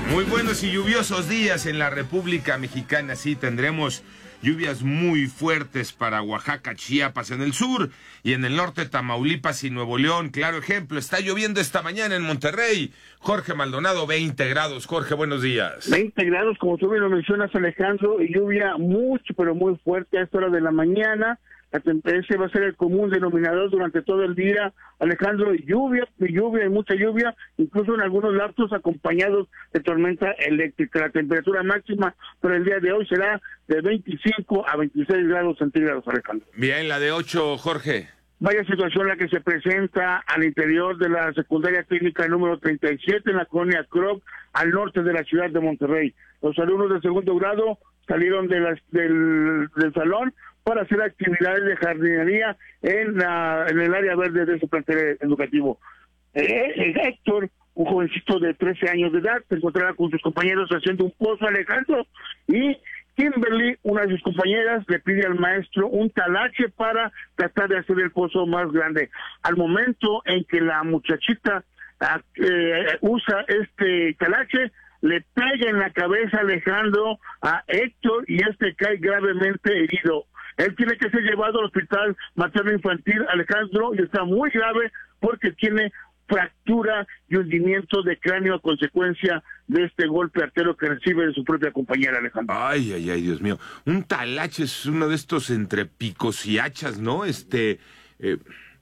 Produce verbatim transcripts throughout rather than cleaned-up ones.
Muy buenos y lluviosos días en la República Mexicana. Sí, tendremos lluvias muy fuertes para Oaxaca, Chiapas en el sur y en el norte Tamaulipas y Nuevo León. Claro ejemplo, está lloviendo esta mañana en Monterrey. Jorge Maldonado, veinte grados. Jorge, buenos días. veinte grados, como tú bien lo mencionas, Alejandro, y lluvia mucho, pero muy fuerte a esta hora de la mañana. La temperatura va a ser el común denominador durante todo el día, Alejandro, lluvia, lluvia y mucha lluvia, incluso en algunos lapsos acompañados de tormenta eléctrica. La temperatura máxima para el día de hoy será de veinticinco a veintiséis grados centígrados, Alejandro. Bien, la de ocho, Jorge. Vaya situación la que se presenta al interior de la secundaria técnica número treinta y siete en la colonia Croc, al norte de la ciudad de Monterrey. Los alumnos de segundo grado salieron de las, del, del salón para hacer actividades de jardinería en, la, en el área verde de su plantel educativo. Eh, Héctor, un jovencito de trece años de edad, se encontraba con sus compañeros haciendo un pozo, Alejandro, y Kimberly, una de sus compañeras, le pide al maestro un talache para tratar de hacer el pozo más grande. Al momento en que la muchachita eh, usa este talache, le pega en la cabeza, Alejandro, a Héctor, y este cae gravemente herido. Él tiene que ser llevado al hospital materno infantil, Alejandro, y está muy grave porque tiene fractura y hundimiento de cráneo a consecuencia de este golpe artero que recibe de su propia compañera, Alejandro. Ay, ay, ay, Dios mío. Un talache es uno de estos entre picos y hachas, ¿no? Este... Eh...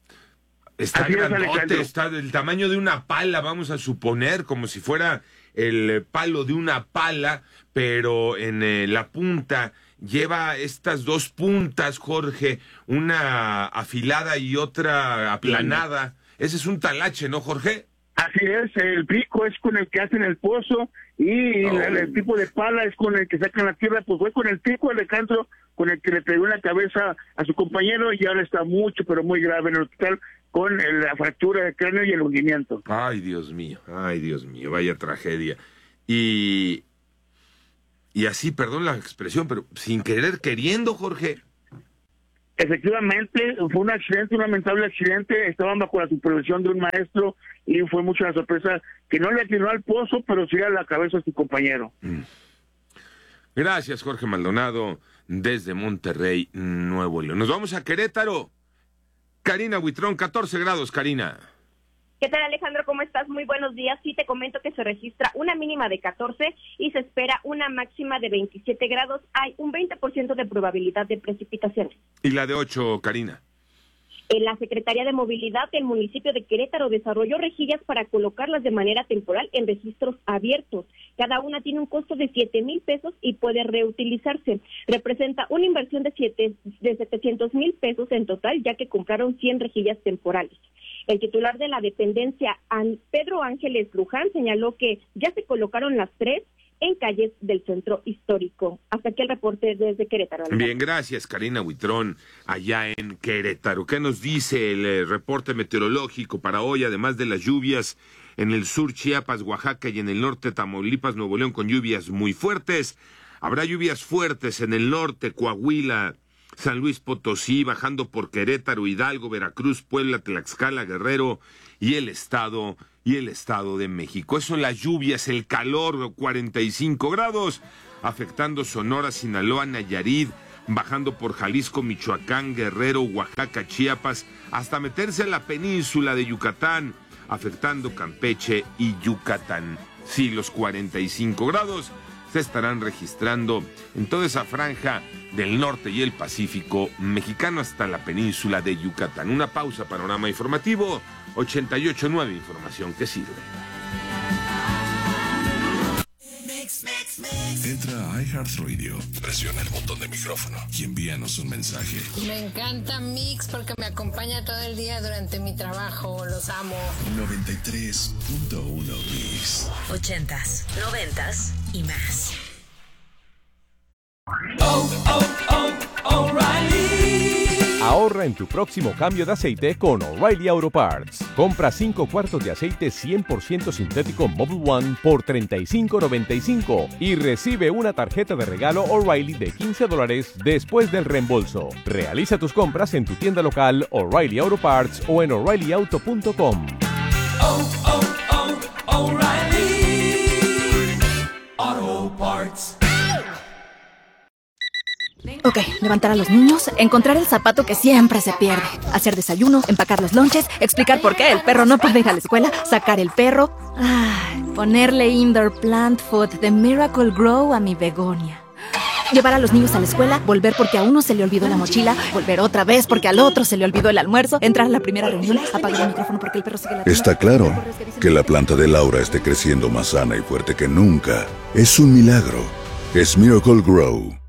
Está Así grandote, es, está del tamaño de una pala, vamos a suponer, como si fuera el palo de una pala, pero en eh, la punta lleva estas dos puntas, Jorge, una afilada y otra aplanada. Ese es un talache, ¿no, Jorge? Así es, el pico es con el que hacen el pozo y oh. el, el tipo de pala es con el que sacan la tierra. Pues fue con el pico, Alejandro, con el que le pegó en la cabeza a su compañero, y ahora está mucho, pero muy grave en el hospital con el, la fractura de cráneo y el hundimiento. Ay, Dios mío, ay, Dios mío, vaya tragedia. Y, y así, perdón la expresión, pero sin querer queriendo, Jorge. Efectivamente, fue un accidente, un lamentable accidente. Estaban bajo la supervisión de un maestro y fue mucha la sorpresa que no le atinó al pozo, pero sí a la cabeza a su compañero. Mm. Gracias, Jorge Maldonado, desde Monterrey, Nuevo León. Nos vamos a Querétaro. Karina Huitrón, catorce grados, Karina. ¿Qué tal, Alejandro? ¿Cómo estás? Muy buenos días. Sí, te comento que se registra una mínima de catorce y se espera una máxima de veintisiete grados. Hay un veinte por ciento de probabilidad de precipitaciones. ¿Y la de ocho, Karina? En la Secretaría de Movilidad del municipio de Querétaro desarrolló rejillas para colocarlas de manera temporal en registros abiertos. Cada una tiene un costo de siete mil pesos y puede reutilizarse. Representa una inversión de, siete, de setecientos mil pesos en total, ya que compraron cien rejillas temporales. El titular de la dependencia, Pedro Ángeles Luján, señaló que ya se colocaron las tres en calles del centro histórico. Hasta aquí el reporte desde Querétaro. Bien, gracias, Karina Huitrón, allá en Querétaro. ¿Qué nos dice el eh, reporte meteorológico para hoy, además de las lluvias en el sur, Chiapas, Oaxaca y en el norte, Tamaulipas, Nuevo León, con lluvias muy fuertes? Habrá lluvias fuertes en el norte, Coahuila, San Luis Potosí, bajando por Querétaro, Hidalgo, Veracruz, Puebla, Tlaxcala, Guerrero y el estado y el Estado de México. Eso, las lluvias, el calor, cuarenta y cinco grados, afectando Sonora, Sinaloa, Nayarit, bajando por Jalisco, Michoacán, Guerrero, Oaxaca, Chiapas, hasta meterse a la península de Yucatán, afectando Campeche y Yucatán. Sí, los cuarenta y cinco grados se estarán registrando en toda esa franja del norte y el Pacífico mexicano hasta la península de Yucatán. Una pausa, panorama informativo, ochenta y ocho punto nueve, información que sirve. Entra a iHeartRadio, presiona el botón de micrófono y envíanos un mensaje. Me encanta Mix porque me acompaña todo el día durante mi trabajo, los amo. noventa y tres punto uno Mix. Ochentas, noventas y más. Oh, oh, oh, O'Reilly. Ahorra en tu próximo cambio de aceite con O'Reilly Auto Parts. Compra cinco cuartos de aceite cien por ciento sintético Mobil One por treinta y cinco noventa y cinco y recibe una tarjeta de regalo O'Reilly de quince dólares después del reembolso. Realiza tus compras en tu tienda local O'Reilly Auto Parts o en O'Reilly Auto punto com. Oh, oh, oh, O'Reilly Ok, levantar a los niños, encontrar el zapato que siempre se pierde, hacer desayuno, empacar los lonches, explicar por qué el perro no puede ir a la escuela, sacar el perro, ay, ponerle indoor plant food de Miracle Grow a mi begonia. Llevar a los niños a la escuela, volver porque a uno se le olvidó la mochila, volver otra vez porque al otro se le olvidó el almuerzo, entrar a la primera reunión, apagar el micrófono porque el perro sigue ladrando. Está claro que la planta de Laura esté creciendo más sana y fuerte que nunca. Es un milagro. Es Miracle Grow.